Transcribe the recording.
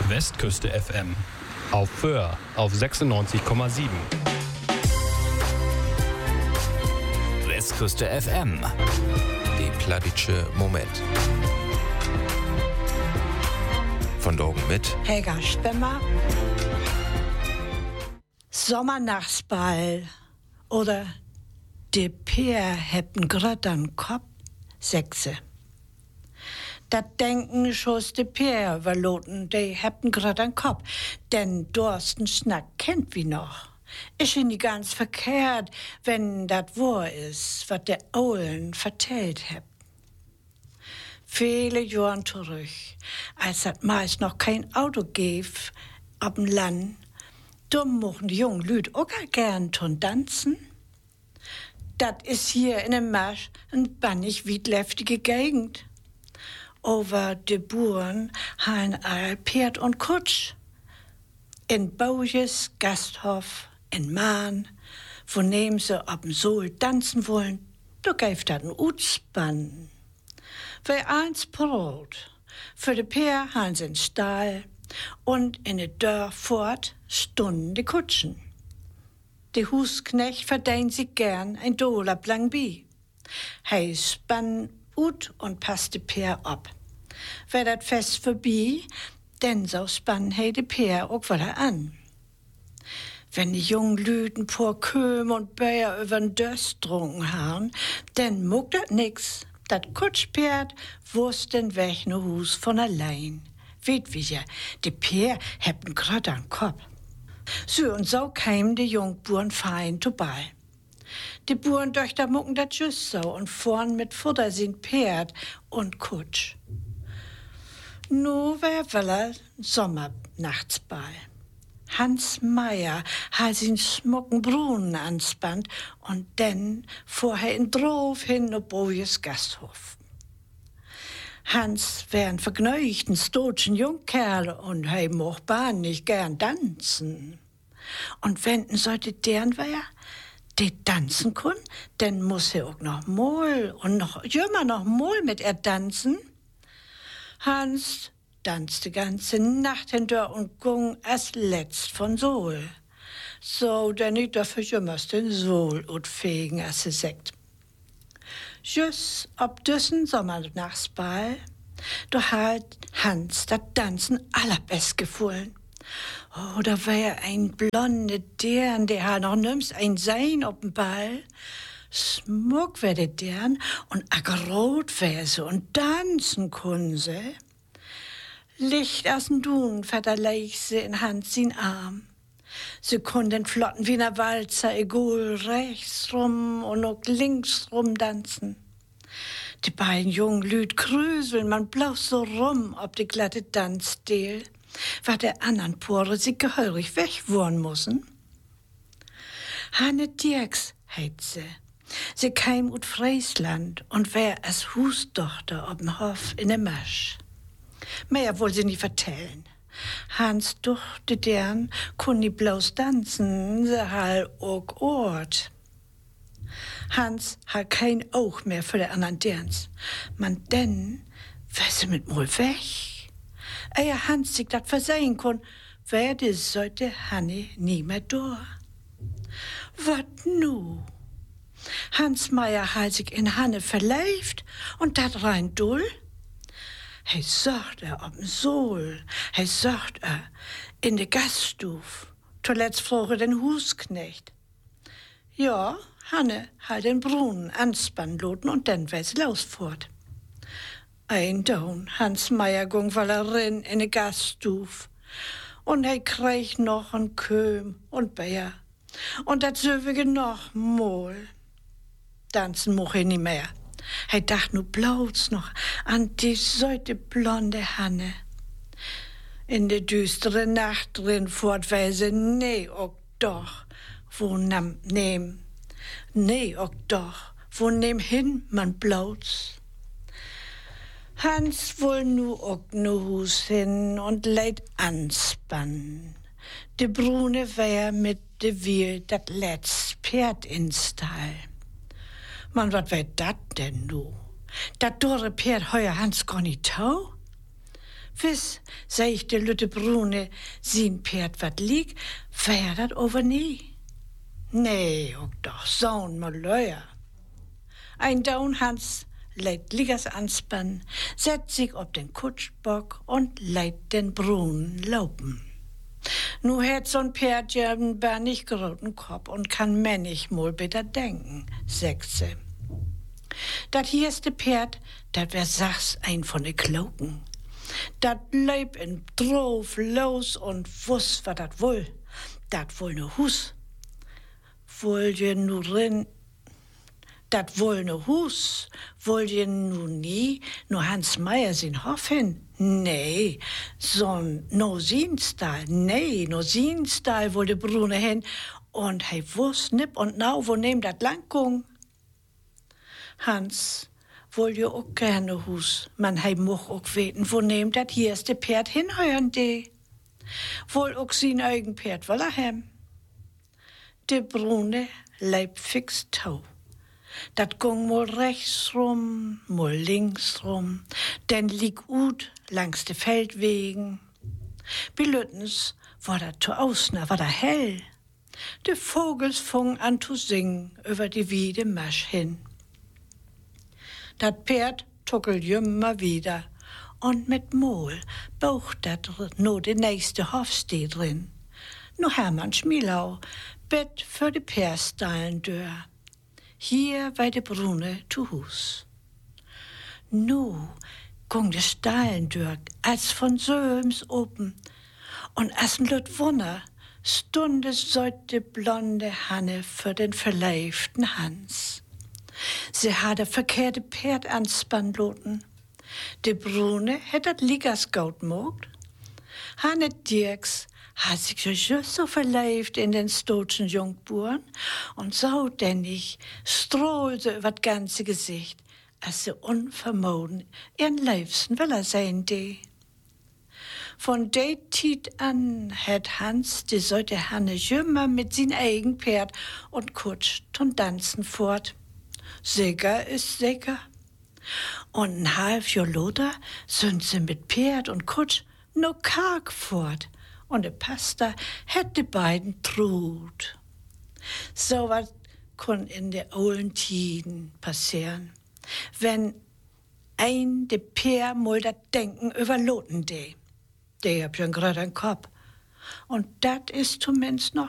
Westküste FM. Auf Föhr auf 96,7. Westküste FM. Die Pladitsche Moment. Von Dorgen mit Helga Stemmer. Sommernachtsball oder de Peer hebben grad an Kopf, Sechse. Dat denken scho's de Peer verloten, de hebben grad an Kopf, denn Dorsten Schnack kennt wie noch. Ist ihn nicht ganz verkehrt, wenn dat wahr is, wat der Oulen vertellt heb. Viele Jahren zurück, als dat meist noch kein Auto gäf, ab'm Land, da mochten die jungen Lüd auch gern ton tanzen. Dat is hier in dem Marsch ein bannig wiedleftige Gegend. Over de Buren han all Pferd und Kutsch. In Baujes Gasthof, in Mahn, wo nehmen sie ab'm Sol tanzen wollen, da gäft dat ein Utspann. Wer eins Brot, für de Peer han sie in Stall, und in de Dörr fort stunden die Kutschen. De Husknecht verdeint sich gern ein Dollar blang bi. Hei spann ut und passt de Peer ab. Wer dat Fest vorbei, denn so spann hei de Peer auch wieder an. Wenn die jungen Lüden por Köm und Bäuer übern Döst drunken haben, denn muck dat nix. Dat Kutschpferd wusst den Weg no Hus von allein. Weet wie ja, de Peer hebben grad an Kopf. So und so kämen die Jungburen fein vorbei. Die Burentöchter mucken dat just so und vorn mit Futter sin Pferd und Kutsch. Nu wär weller Sommernachtsball. Hans Meier hat sin schmucken Brunnen anspannt und denn vorher in Drof hin ob Bojes Gasthof. Hans wär ein vergnügten, stotschen Jungkerl und hei moch bahn nicht gern tanzen. Und wenn'n sollte deren wär, die tanzen kun, denn muss er auch noch mal und noch jümmer noch mal mit er tanzen. Hans tanzt die ganze Nacht hindurch und gung als letzt von Sol. So, denn ich dafür jümmers den Sol ut fegen, als sie sagt. Just ob düssen Sommernachtsball, da hat Hans dat Tanzen allerbest gefühlen. Oh, da wär ein blonde Dern, der hat noch nimmst ein Sein ob'n Ball. Smuck wär der Dern und ackerrot wär sie und tanzen kun sie. Licht aus'n Dun verderleich sie in Hans sin Arm. Sie kunden flotten wie ne Walzer, egal rechts rum und auch links rum tanzen. Die beiden jungen Lüd krüseln, man blaust so rum ob die glatte Tanzstil, war der anderen Pore sie gehörig wegwurren mussen. Hanne Dirks heit sie. Sie käm ut Friesland und wär als Husdochter ob'n Hof in der Masch. Mehr wohl sie nie vertellen. Hans duchte deren, kun nie bloß tanzen, se hall auch Ort. Hans hat kein Auge mehr für die anderen Derns. Man denn, wär sie mit mol weg. Ehe Hans sich dat versehen kon, wär de sollte Hanne nie mehr da. Wat nu? Hans Meier hat sich in Hanne verleibt und dat rein dull. Hei sagt ob'n Sol, hei sagt in de Gaststuf, zuletzt vroge den Husknecht. Ja, Hanne hat den Brunnen anspannen loten und dann wär's los fort. Ein Down, Hans Meier gung wallerin in de Gaststuf und hei krieg noch en Köm und Bär und dat söwige noch mol. Tanzen moch nie mehr. Hij dacht nu bloß noch an die solche blonde Hanne. In de düstere Nacht drin fortweise, nee, ook doch, wo neem, nee, ook doch, wo neem hin man bloß. Hans wohl nu ook nu Hus hin und leid anspannen. De Brune wär mit de Wiel dat letzt Pferd in Stall. Man, wat wär dat denn nu? Dat dorre Pferd heuer Hans gar nicht tau? Wiss, sagt der Lütte Brune, sein Pferd wat liegt, wär dat over nie. Nee, auch doch, so'n Malheur. Ein Daunhans leidt Liggers anspann, setzt sich auf den Kutschbock und leidt den Brunnen laupen. Nu hat so'n Pferd ja einen bernig großen Kopf und kann männig mal bitter denken, sagt sie. Dat hierste Pferd, dat wär sachs ein von de Kloken. Dat leib in Drof los und wuss, wat dat woll. Dat woll ne Hus. Woll je nu rin, dat woll ne Hus. Woll je nu nie, nu Hans Meier sin Hof hin? Nee, so'n Nosinstall, nee, Nosinstall woll de Brune hin. Und hei wuss nipp und nau, wo nehm dat lang gung? Hans, woll je ook gerne Hus, man hei moch ook weten, wo nehm dat hierste Pferd hinhören de? Wohl ook sin eigen Pferd woll hem? De Brune leib fix tau. Dat gung mal rechts rum, mal links rum, denn lieg ut langs de Feldwegen. Bilüttens war dat to ausna, war da hell. De Vogels fung an zu singen über die Wiede Masch hin. Dat Pferd tuckelt jümmer wieder und mit Mol baucht dat no de nächste Hofsteh drin. No Hermann Schmielau, Bett für de Pärstalen dör. Hier bei de Brune zu Hus. Nu gung de Stalen dör als von Söms oben und assen lüt Wunder, Stunde sollt de blonde Hanne für den verleiften Hans. Sie hatte verkehrte Pferd anspann loten. De Brune hätt dat Liggers gaut mogt. Hanne Dirks hat sich just so verleift in den stotschen Jungburen und so dennig strohlte über das ganze Gesicht, als sie unvermoden ihren Leibsten Weller sein de. Von de Tiet an hätt Hans die sollte Hanne jümmer mit sin eigen Pferd und kutscht und tanzen fort. Sicher ist sicher. Und ein halb Jahr loder sind sie mit Pferd und Kutsch no karg fort. Und der Pastor hätt die beiden trut. So was kann in der olden Tiden passieren, wenn ein de Pär mal dat Denken überloten de. Der hab schon grad einen Kopf. Und dat ist zumindest noch